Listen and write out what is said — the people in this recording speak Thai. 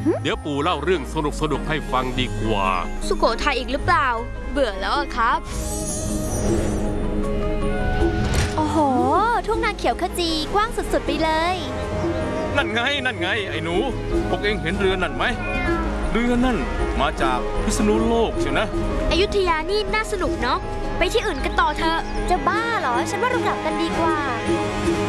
เดี๋ยวปู่เล่าเรื่องสนุกให้ฟังดีกว่าสุโขทัยอีกหรือเปล่าเบื่อแล้วครับโอ้โหทุ่งนาเขียวขจีกว้างสุดๆไปเลยนั่นไงไอ้หนูพวกเองเห็นเรือนั่นไหมเรือนั่นมาจากพิษณุโลกเชียวนะอยุธยานี่น่าสนุกเนาะไปที่อื่นกันต่อเถอะจะบ้าเหรอฉันว่าเรากลับกันดีกว่า